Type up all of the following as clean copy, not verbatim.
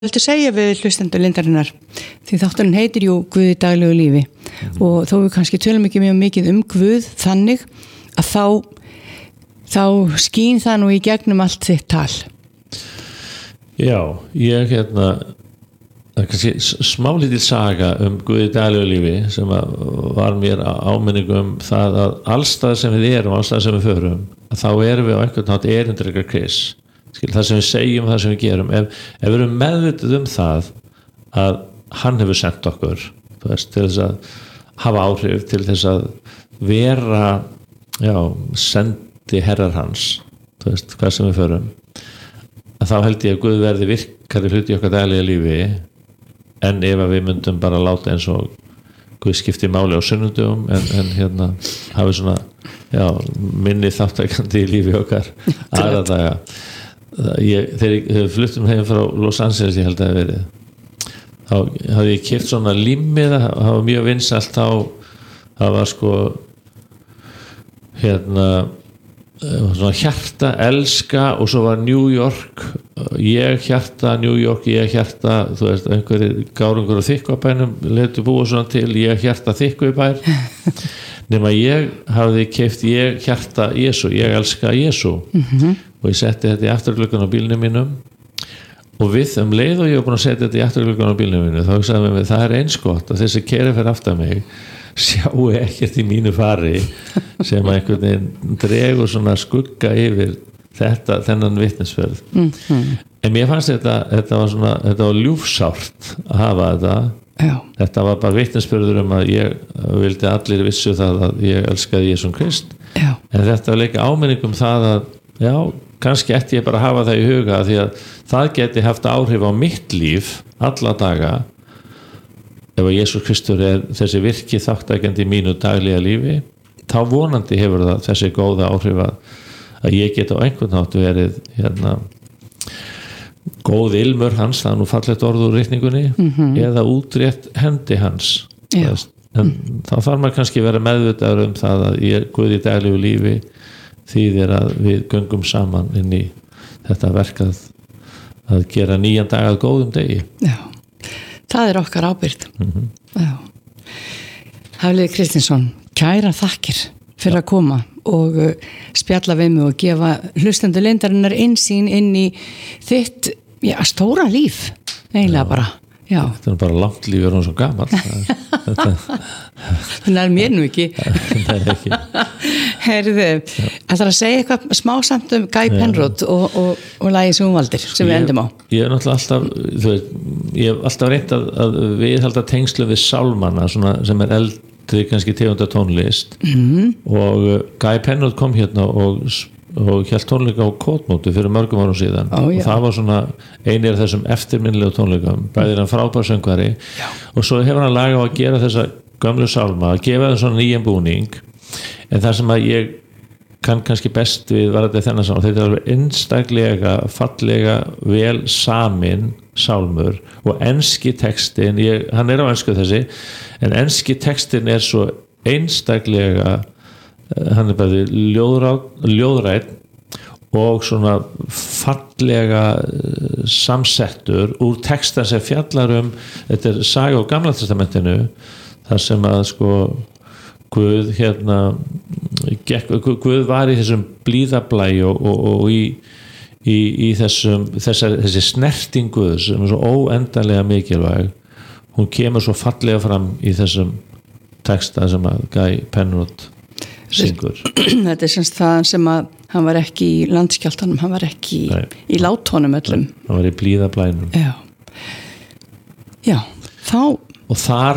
Viltu segja við hlustendur Lindarinnar því þátturinn heitir jú Guð í daglegu lífi og þó við kannski tölum ekki mjög mikið Guð þannig að þá skín það nú í gegnum allt þitt tal. Já, ég það er kannski smálítil saga Guð í daglegu lífi sem var mér áminning það að allstað sem við erum, allstað sem við förum, að þá erum við á einhvern nátt erindrekar Krists. Það sem við segjum, það sem við gerum ef við erum meðvituð það að hann hefur sendt okkur til þess að hafa áhrif, til þess að vera sendi herrar hans hvað sem við förum að þá held ég að Guð verði virkari hluti í okkar daglega lífi en ef við myndum bara láta eins og Guð skipti máli á sunnudum en hafi svona minni þátttakandi í lífi okkar aðra daga. Þegar fluttum heim frá Los Angeles ég held að verið þá hafði ég keypt svona límið það var mjög vinsælt þá það var svona hjarta, elska og svo var New York ég hjarta, New York ég hjarta, þú veist, einhverjir gárungur og þykkvabænum letu búa svona til ég hjarta þykkvabær nema ég hafði keypt ég hjarta Jesú, ég elska Jesú og ég setti þetta í afturgluggan á bílnum mínum og við leið og ég var búin að setja þetta í afturgluggan á bílnum mínum þá hugsaði mér það er eins gott að þessi keyrir fyrir aftan mig sjáu ekkert í mínu fari sem að einhvern veginn dregur svona skugga yfir þennan vitnisferð en mér fannst þetta var ljúfsárt að hafa þetta var bara vitnisferður að ég vildi allir vissu það að ég elskaði Jesú Krist en þetta var líka áminning það að kannski ætti ég bara að hafa það í huga því að það geti haft áhrif á mitt líf alla daga ef að Jesús Kristur er þessi virki þátttakandi í mínu daglega lífi þá vonandi hefur það þessi góða áhrif að ég get á einhvern hátt verið góð ilmur hans, það er nú fallegt orð úr ritningunni eða útrétt hendi hans en þá þarf maður kannski vera meðvitaður það að ég Guð í daglegu lífi þýðir að við göngum saman inn í þetta verk að gera nýjan dag að góðum degi. Já, það er okkar ábyrgð. Já. Hafliði Kristinsson, kæra þakkir fyrir að koma og spjalla við mig og gefa hlustendur Lindarinnar innsýn inn í þitt stóra líf, eiginlega bara. Já. Þetta er bara langt líf og svo gamall þannig er mér nú ekki Herðu, ætlar að segja eitthvað smásamt Guy Penrod og lagið sem hún valdir sem við endum á ég er náttúrulega alltaf ég hef alltaf reynt að viðhalda tengslu við sálmana sem er eldri kannski tegunda tónlist og Guy Penrod kom hérna og hélt tónleika á Kotmóti fyrir mörgum árum síðan og það var svona einir af þessum eftirminnilegu tónleikum bæðir hann frábær söngvari og svo hefur hann lagað á að gera þessa gömlu sálma að gefa þeim svona nýjan búning en það sem að ég kann kannski best við var þetta þennan sálma þetta er alveg einstaklega fallega vel samin sálmur og enski textin hann er á ensku þessi en enski textin er svo einstaklega hann er bara ljóðrætt og svona fallega samsettur úr texta sem fjallar þetta er saga á Gamla testamentinu þar sem að Guð Guð var í þessum blíðablæ og í þessi snerting Guðs sem er svo óendanlega mikilvæg hún kemur svo fallega fram í þessum texta sem að Guy Penrod syngur. Þetta er semst það sem að hann var ekki í landskjálftanum, hann var ekki í látónum öllum. Hann var í blíðablænum. Já, þá og þar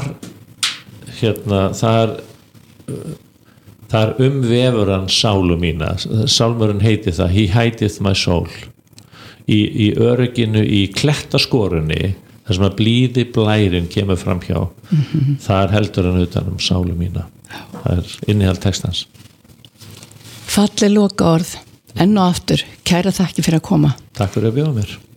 þar vefur hann sálu mína. Sálmurinn heitir það He hideth my soul. Í örygginu í klettaskorunni þar sem að blíði blærinn kemur fram hjá þar heldur hann utan sálu mína það er innihald textans Falleg lokaorð enn og aftur, kæra þakki fyrir að koma Takk fyrir að bjóða mér